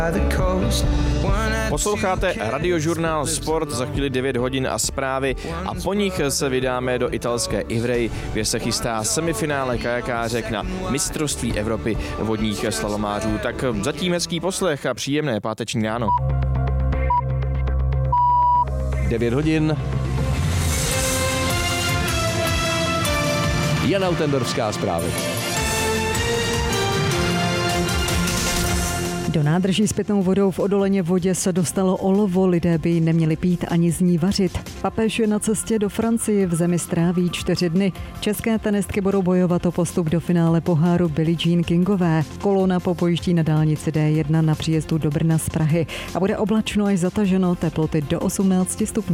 Posloucháte Radiožurnál Sport, za chvíli 9 hodin a zprávy a po nich se vydáme do italské Ivry, kde se chystá semifinále kajakářek na mistrovství Evropy vodních slalomářů. Tak zatím hezký poslech a příjemné páteční ráno. 9 hodin. Jana Utendorská zprávy. Do nádrží s pitnou vodou v Odoleně vodě se dostalo olovo, lidé by ji neměli pít ani z ní vařit. Papež je na cestě do Francie, v zemi stráví 4 dny. České tenistky budou bojovat o postup do finále poháru Billie Jean Kingové. Kolona popojíždí na dálnici D1 na příjezdu do Brna z Prahy a bude oblačno až zataženo, teploty do 18 stupňů.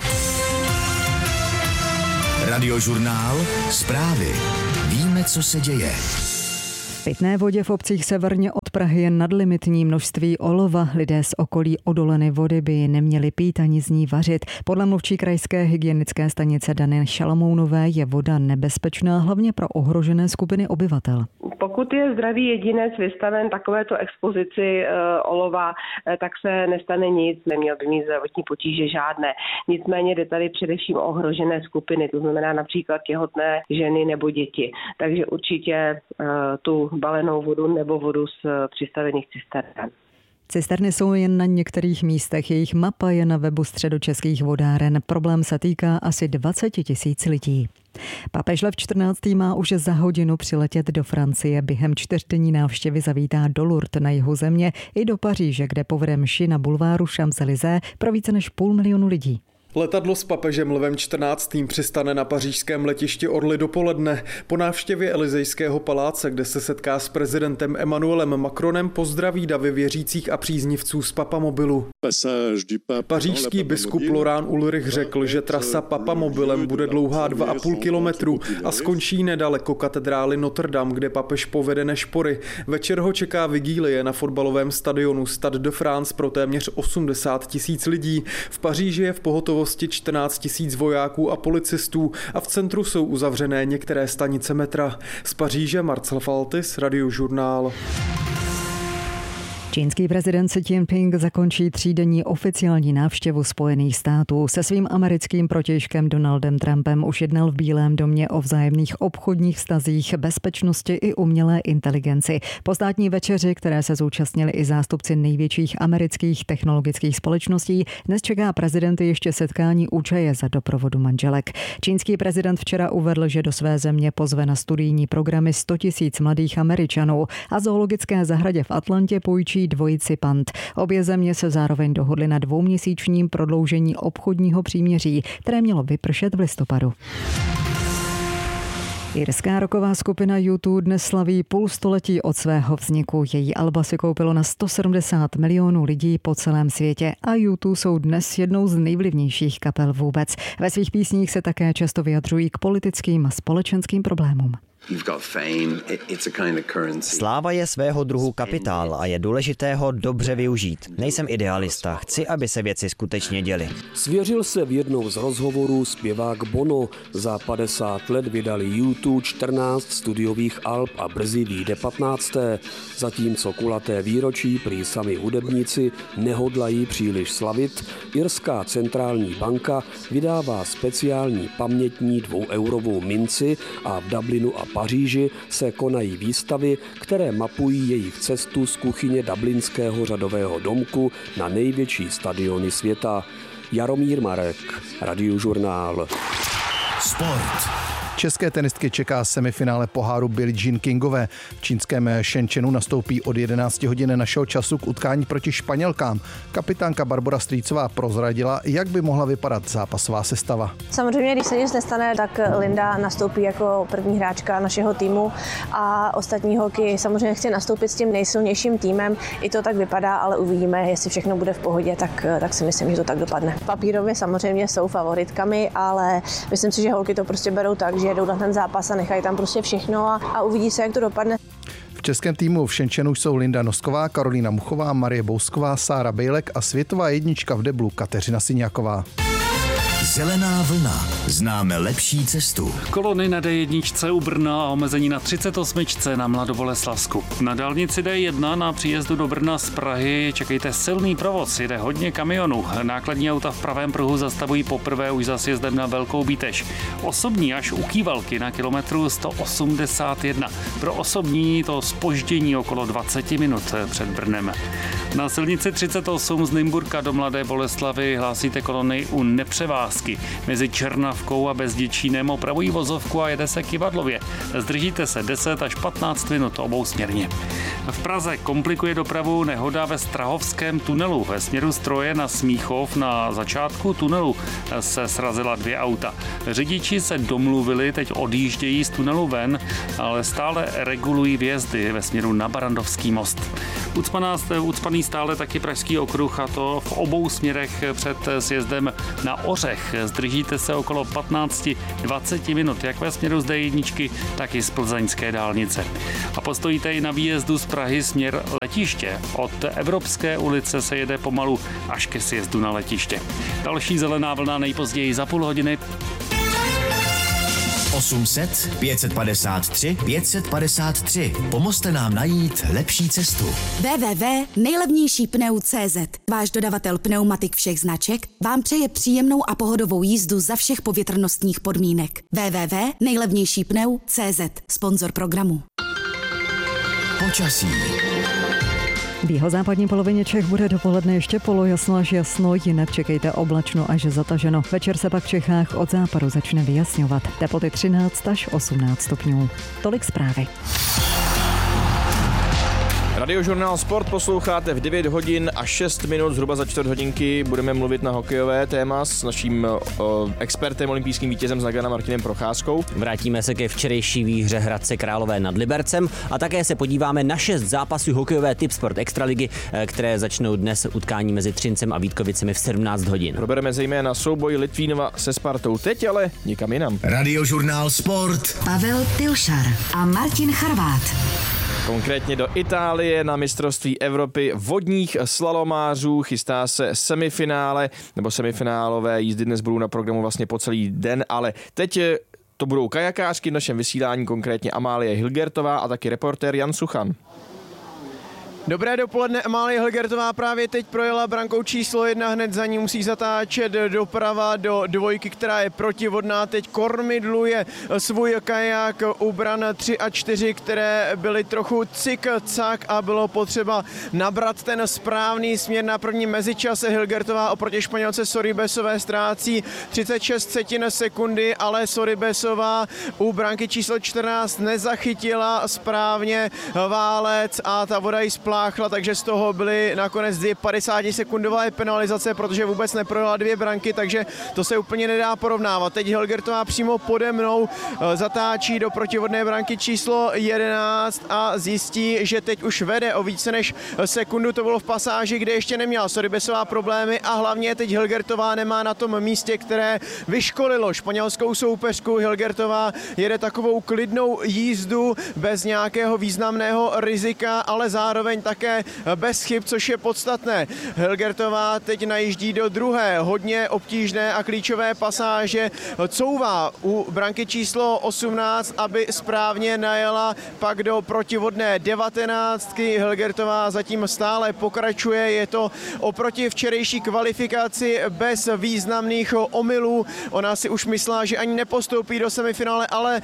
Radiožurnál Zprávy. Víme, co se děje. V pitné vodě v obcích severně od Prahy je nadlimitní množství olova. Lidé z okolí Odoleny vody by ji neměli pít ani z ní vařit. Podle mluvčí krajské hygienické stanice Dany Šalamounové je voda nebezpečná hlavně pro ohrožené skupiny obyvatel. Pokud je zdravý jedinec vystaven takovéto expozici olova, tak se nestane nic, neměl by mít zdravotní potíže žádné. Nicméně jde tady především o ohrožené skupiny, to znamená například těhotné ženy nebo děti. Takže určitě tu balenou vodu nebo vodu z přistavených cistern. Cisterny jsou jen na některých místech, jejich mapa je na webu Středočeských vodáren. Problém se týká asi 20 000 lidí. Papež Lev XIV. Má už za hodinu přiletět do Francie. Během 4denní návštěvy zavítá do Lourdes na jihu země i do Paříže, kde povede mši na bulváru Champs-Élysées pro více než 500 000 lidí. Letadlo s papežem Lvem XIV. Přistane na pařížském letišti Orly dopoledne. Po návštěvě Elysejského paláce, kde se setká s prezidentem Emmanuelem Macronem, pozdraví davy věřících a příznivců z Papamobilu. Pařížský biskup Laurent Ulrich řekl, že trasa Papamobilem bude dlouhá 2,5 kilometru a skončí nedaleko katedrály Notre Dame, kde papež povede nešpory. Večer ho čeká vigílie na fotbalovém stadionu Stade de France pro téměř 80 000 lidí. V Paříži je v pohotovosti 14 000 vojáků a policistů a v centru jsou uzavřené některé stanice metra. Z Paříže Marcel Faltis, Radiožurnál. Čínský prezident Xi Jinping zakončí 3denní oficiální návštěvu Spojených států. Se svým americkým protějškem Donaldem Trumpem už jednal v Bílém domě o vzájemných obchodních vztazích, bezpečnosti i umělé inteligenci. Po státní večeři, které se zúčastnili i zástupci největších amerických technologických společností, dnes čeká prezidenty ještě setkání u čaje za doprovodu manželek. Čínský prezident včera uvedl, že do své země pozve na studijní programy 100 000 mladých Američanů a zoologické zahradě v Atlantě půjčí dvojici pand. Obě země se zároveň dohodly na 2měsíčním prodloužení obchodního příměří, které mělo vypršet v listopadu. Irská rocková skupina U2 dnes slaví půlstoletí od svého vzniku. Její alba si koupilo na 170 milionů lidí po celém světě a U2 jsou dnes jednou z nejvlivnějších kapel vůbec. Ve svých písních se také často vyjadřují k politickým a společenským problémům. Sláva je svého druhu kapitál a je důležité ho dobře využít. Nejsem idealista, chci, aby se věci skutečně děly. Svěřil se v jednou z rozhovorů zpěvák Bono. Za 50 let vydali U2 14 studiových alb a brzy vyjde 15. Zatímco kulaté výročí prý sami hudebníci nehodlají příliš slavit, Irská centrální banka vydává speciální pamětní 2eurovou minci a v Dublinu a Paříži se konají výstavy, které mapují jejich cestu z kuchyně dublinského řadového domku na největší stadiony světa. Jaromír Marek, Radiožurnál. Sport. České tenistky čeká semifinále poháru Billie Jean Kingové. V čínském Shenzhenu nastoupí od 11 hodin našeho času k utkání proti Španělkám. Kapitánka Barbora Strýcová prozradila, jak by mohla vypadat zápasová sestava. Samozřejmě, když se nic nestane, tak Linda nastoupí jako první hráčka našeho týmu a ostatní holky samozřejmě chci nastoupit s tím nejsilnějším týmem. I to tak vypadá, ale uvidíme, jestli všechno bude v pohodě, tak si myslím, že to tak dopadne. Papírově samozřejmě jsou favoritkami, ale myslím si, že holky to prostě berou tak, že jedou na ten zápas a nechají tam prostě všechno a uvidí se, jak to dopadne. V českém týmu v Shenzhenu jsou Linda Nosková, Karolína Muchová, Marie Bousková, Sára Bejlek a světová jednička v deblu Kateřina Syňáková. Zelená vlna. Známe lepší cestu. Kolony na D1 u Brna a omezení na 38 na Mladoboleslavsku. Na dálnici D1 na příjezdu do Brna z Prahy čekejte silný provoz, jede hodně kamionů. Nákladní auta v pravém pruhu zastavují poprvé už za sjezdem na Velkou Bítež. Osobní až u Kývalky na kilometru 181. Pro osobní to zpoždění okolo 20 minut před Brnem. Na silnici 38 z Nymburka do Mladé Boleslavy hlásíte kolony u Nepřevázky. Mezi Černavkou a Bezděčínem opravují vozovku a jede se kyvadlově. Zdržíte se 10 až 15 minut obousměrně. V Praze komplikuje dopravu nehoda ve Strahovském tunelu. Ve směru Stroje na Smíchov na začátku tunelu se srazila 2 auta. Řidiči se domluvili, teď odjíždějí z tunelu ven, ale stále regulují vjezdy ve směru na Barandovský most. Ucpaný stále taky Pražský okruh, a to v obou směrech před sjezdem na Ořech. Zdržíte se okolo 15-20 minut, jak ve směru z D1, tak i z plzeňské dálnice. A postojíte i na výjezdu z Prahy směr letiště. Od Evropské ulice se jede pomalu až ke sjezdu na letiště. Další zelená vlna nejpozději za půl hodiny. 800 553 553. Pomozte nám najít lepší cestu. www.nejlevnějšípneu.cz. Váš dodavatel pneumatik všech značek vám přeje příjemnou a pohodovou jízdu za všech povětrnostních podmínek. www.nejlevnějšípneu.cz. Sponzor programu. Počasí. V jihozápadní polovině Čech bude dopoledne ještě polojasno až jasno, jinak čekejte oblačno až zataženo. Večer se pak v Čechách od západu začne vyjasňovat. Teploty 13 až 18 stupňů. Tolik zprávy. Radiožurnál Sport posloucháte v 9 hodin a 6 minut, zhruba za 4 hodinky budeme mluvit na hokejové téma s naším expertem, olympijským vítězem z Nagana Martinem Procházkou. Vrátíme se ke včerejší výhře Hradce Králové nad Libercem a také se podíváme na 6 zápasů hokejové Tipsport Extraligy, které začnou dnes utkání mezi Třincem a Vítkovicemi v 17 hodin. Probereme zejména souboj Litvínova se Spartou teď, ale nikam jinam. Radiožurnál Sport. Pavel Pilšar a Martin Charvát. Konkrétně do Itálie na mistrovství Evropy vodních slalomářů chystá se semifinále, nebo semifinálové jízdy dnes budou na programu vlastně po celý den, ale teď to budou kajakářky v našem vysílání, konkrétně Amálie Hilgertová a taky reportér Jan Suchan. Dobré dopoledne, Amálie Hilgertová právě teď projela brankou číslo 1, hned za ní musí zatáčet doprava do dvojky, která je protivodná. Teď kormidluje svůj kajak u bran 3 a 4, které byly trochu cik-cak a bylo potřeba nabrat ten správný směr na první mezičase. Hilgertová oproti Španělce Sorribesové ztrácí 36 sekundy, ale Sorribesová u branky číslo 14 nezachytila správně válec a ta voda jí spláchla, takže z toho byly nakonec 2 50-sekundové penalizace, protože vůbec neprojela 2 branky, takže to se úplně nedá porovnávat. Teď Hilgertová přímo pode mnou zatáčí do protivodné branky číslo 11 a zjistí, že teď už vede o více než sekundu. To bylo v pasáži, kde ještě neměla Sorribesová problémy a hlavně teď Hilgertová nemá na tom místě, které vyškolilo španělskou soupeřku. Hilgertová jede takovou klidnou jízdu bez nějakého významného rizika, ale zároveň také bez chyb, což je podstatné. Hilgertová teď najíždí do druhé hodně obtížné a klíčové pasáže. Couvá u branky číslo 18, aby správně najela pak do protivodné 19. Hilgertová zatím stále pokračuje. Je to oproti včerejší kvalifikaci bez významných omylů. Ona si už myslela, že ani nepostoupí do semifinále, ale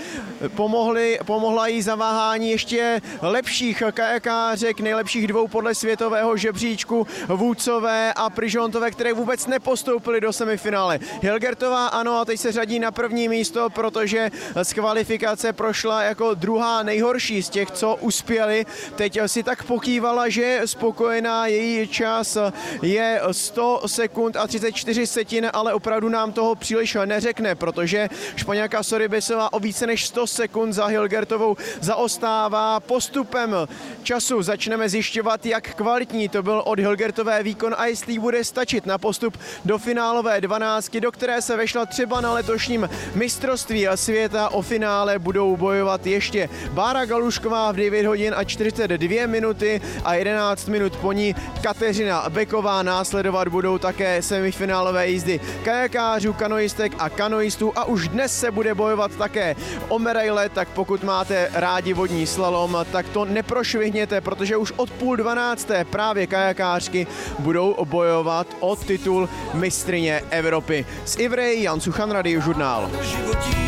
pomohla jí zaváhání ještě lepších kajakářek, nejlepších 2 podle světového žebříčku, Vůdcové a Prižontové, které vůbec nepostoupily do semifinále. Hilgertová ano, a teď se řadí na první místo, protože z kvalifikace prošla jako druhá nejhorší z těch, co uspěli. Teď si tak pokývala, že je spokojená, její čas je 100 sekund a 34 setin, ale opravdu nám toho příliš neřekne, protože Španělka Sorribesová o více než 100 sekund za Hilgertovou zaostává. Postupem času začne mezi zjišťovat, jak kvalitní to byl od Hilgertové výkon a jestli bude stačit na postup do finálové 12, do které se vešla třeba na letošním mistrovství světa. O finále budou bojovat ještě Bára Galušková v 9 hodin a 42 minuty a 11 minut po ní Kateřina Beková. Následovat budou také semifinálové jízdy kajakářů, kanoistek a kanoistů a už dnes se bude bojovat také o medaile, tak pokud máte rádi vodní slalom, tak to neprošvihněte, protože už od 11:30 právě kajakářky budou bojovat o titul mistryně Evropy. Z Ivry Jan Suchan, Radiožurnál.